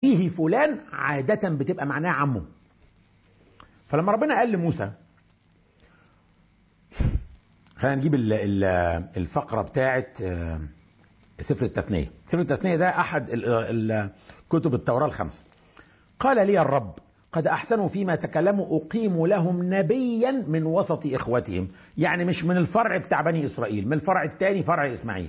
فيه فلان عادة بتبقى معناها عمه. فلما ربنا قال لموسى، خلينا نجيب الفقرة بتاعت سفر التثنية. سفر التثنية ده أحد كتب التوراة الخمسة. قال لي الرب قد أحسنوا فيما تكلموا أقيم لهم نبيا من وسط إخوتهم، يعني مش من الفرع بتاع بني إسرائيل، من الفرع الثاني فرع إسماعيل،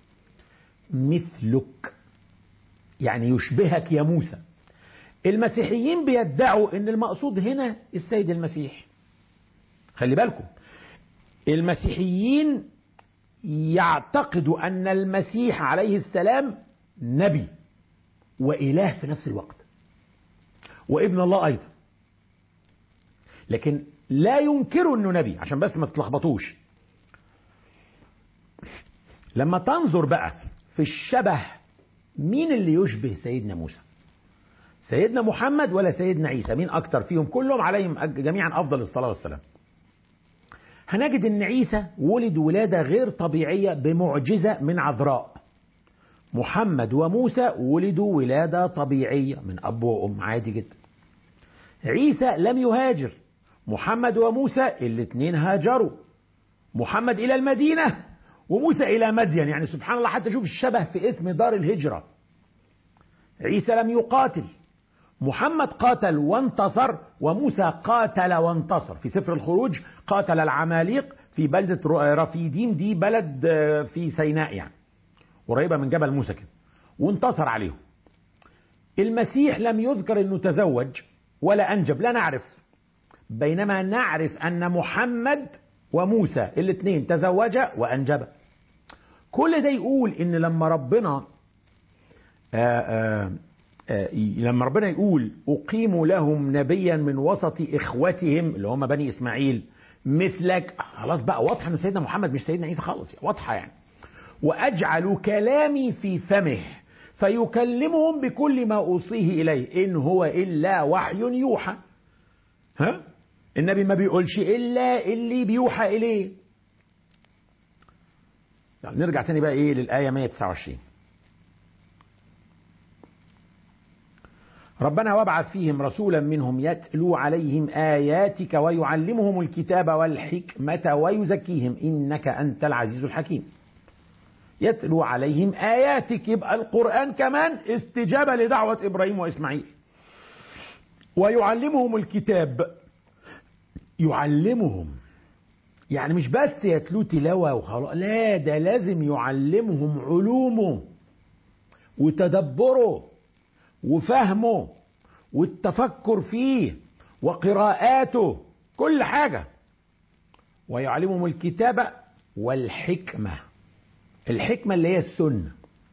مثلك، يعني يشبهك يا موسى. المسيحيين بيدعوا ان المقصود هنا السيد المسيح. خلي بالكم، المسيحيين يعتقدوا ان المسيح عليه السلام نبي وإله في نفس الوقت وابن الله ايضا، لكن لا ينكروا انه نبي، عشان بس ما تتلخبطوش. لما تنظر بقى في الشبه، مين اللي يشبه سيدنا موسى؟ سيدنا محمد ولا سيدنا عيسى؟ مين اكتر فيهم؟ كلهم عليهم جميعا افضل الصلاة والسلام. هنجد ان عيسى ولد ولادة غير طبيعية بمعجزة من عذراء. محمد وموسى ولدوا ولادة طبيعية من اب وام عادي جدا. عيسى لم يهاجر، محمد وموسى الاثنين هاجروا، محمد الى المدينة وموسى الى مدين. يعني سبحان الله، حتى شوف الشبه في اسم دار الهجرة. عيسى لم يقاتل، محمد قاتل وانتصر، وموسى قاتل وانتصر. في سفر الخروج قاتل العماليق في بلدة رفيديم، دي بلد في سيناء يعني قريبة من جبل موسى كده، وانتصر عليهم. المسيح لم يذكر انه تزوج ولا انجب، لا نعرف، بينما نعرف ان محمد وموسى الاثنين تزوجا وانجبا. كل ده يقول ان لما ربنا يقول أقيم لهم نبيا من وسط إخوتهم اللي هم بني إسماعيل مثلك، خلاص بقى واضحة أنه سيدنا محمد مش سيدنا عيسى خالص، واضحة يعني. وأجعل كلامي في فمه فيكلمهم بكل ما أوصيه إليه إن هو إلا وحي يوحى. ها؟ النبي ما بيقولش إلا اللي بيوحى إليه. يعني نرجع تاني بقى إيه للآية 129. ربنا وابعث فيهم رسولا منهم يتلو عليهم آياتك ويعلمهم الكتاب والحكمة ويزكيهم إنك أنت العزيز الحكيم. يتلو عليهم آياتك، يبقى القرآن كمان استجابة لدعوة إبراهيم وإسماعيل. ويعلمهم الكتاب، يعلمهم يعني مش بس يتلو تلاوة وخلاص، لا، ده لازم يعلمهم علومه وتدبره وفهمه والتفكر فيه وقراءاته، كل حاجة. ويعلمهم الكتابة والحكمة. الحكمة اللي هي السنة.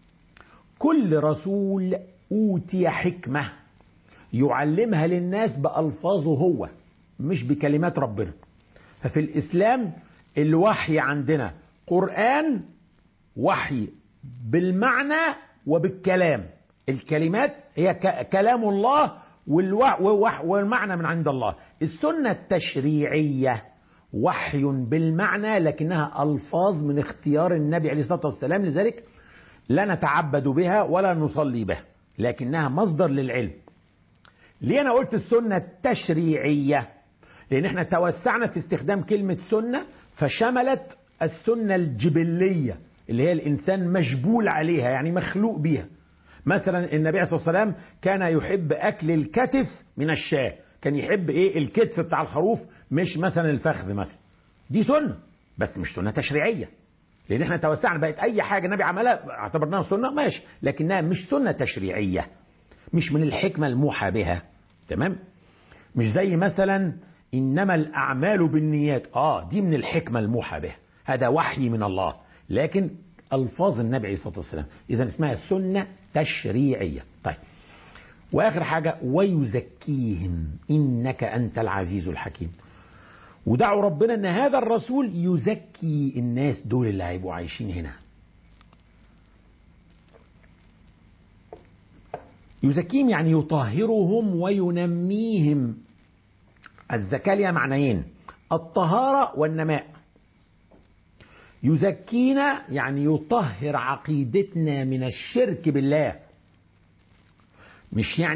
كل رسول أوتي حكمة يعلمها للناس بألفاظه هو، مش بكلمات ربنا. ففي الإسلام الوحي عندنا قرآن، وحي بالمعنى وبالكلام. الكلمات هي كلام الله والمعنى من عند الله. السنة التشريعية وحي بالمعنى لكنها ألفاظ من اختيار النبي عليه الصلاة والسلام، لذلك لا نتعبد بها ولا نصلي بها، لكنها مصدر للعلم. ليه أنا قلت السنة التشريعية؟ لأن احنا توسعنا في استخدام كلمة سنة فشملت السنة الجبلية اللي هي الإنسان مجبول عليها، يعني مخلوق بيها. مثلا النبي عليه الصلاة والسلام كان يحب أكل الكتف من الشاة، كان يحب إيه؟ الكتف بتاع الخروف، مش مثلا الفخذ مثلا. دي سنة بس مش سنة تشريعية، لأن احنا توسعنا، بقت أي حاجة النبي عملها اعتبرناها سنة ماشي، لكنها مش سنة تشريعية، مش من الحكمة الموحى بها. تمام؟ مش زي مثلا إنما الأعمال بالنيات، دي من الحكمة الموحى بها، هذا وحي من الله، لكن ألفاظ النبي عليه الصلاة والسلام، إذا اسمها سنة تشريعية. طيب، وآخر حاجة ويزكيهم إنك أنت العزيز الحكيم. ودعوا ربنا أن هذا الرسول يزكي الناس دول اللي هيبقوا عايشين هنا. يزكيهم يعني يطهرهم وينميهم. الزكاة لها معنيين، الطهارة والنماء. يزكينا يعني يطهر عقيدتنا من الشرك بالله، مش يعني